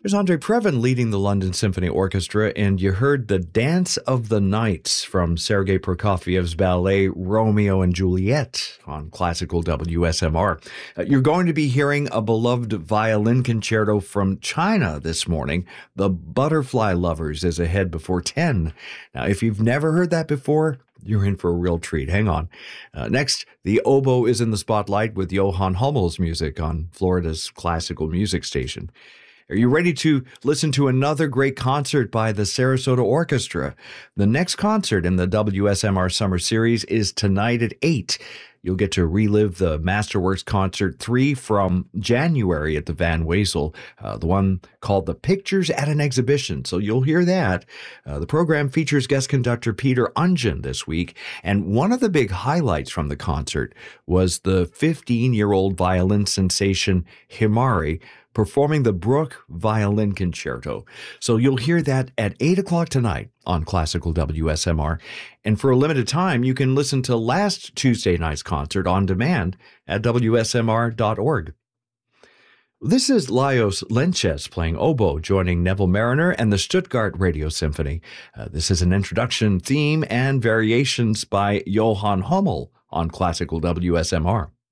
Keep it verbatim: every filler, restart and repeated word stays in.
There's Andre Previn leading the London Symphony Orchestra, and you heard the Dance of the Nights from Sergei Prokofiev's ballet Romeo and Juliet on classical W S M R. Uh, you're going to be hearing a beloved violin concerto from China this morning. The Butterfly Lovers is ahead before ten. Now, if you've never heard that before, you're in for a real treat. Hang on. Uh, next, the oboe is in the spotlight with Johann Hummel's music on Florida's classical music station. Are you ready to listen to another great concert by the Sarasota Orchestra? The next concert in the W S M R Summer Series is tonight at eight. You'll get to relive the Masterworks Concert three from January at the Van Wezel, uh, the one called The Pictures at an Exhibition. So you'll hear that. Uh, the program features guest conductor Peter Ungen this week. And one of the big highlights from the concert was the fifteen-year-old violin sensation Himari performing the Bruch Violin Concerto. So you'll hear that at eight o'clock tonight on Classical W S M R. And for a limited time, you can listen to last Tuesday night's concert on demand at W S M R dot org. This is Lajos Lenches playing oboe, joining Neville Mariner and the Stuttgart Radio Symphony. Uh, this is an introduction theme and variations by Johann Hummel on Classical W S M R.